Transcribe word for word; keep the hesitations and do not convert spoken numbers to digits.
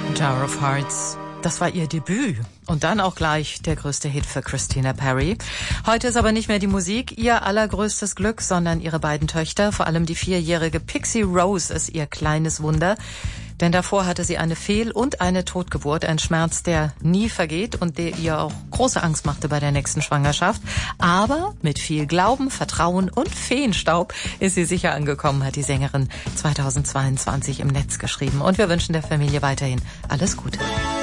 Tower of Hearts. Das war ihr Debüt und dann auch gleich der größte Hit für Christina Perri. Heute ist aber nicht mehr die Musik ihr allergrößtes Glück, sondern ihre beiden Töchter. Vor allem die vierjährige Pixie Rose ist ihr kleines Wunder. Denn davor hatte sie eine Fehl- und eine Totgeburt, ein Schmerz, der nie vergeht und der ihr auch große Angst machte bei der nächsten Schwangerschaft. Aber mit viel Glauben, Vertrauen und Feenstaub ist sie sicher angekommen, hat die Sängerin zweitausendzweiundzwanzig im Netz geschrieben. Und wir wünschen der Familie weiterhin alles Gute.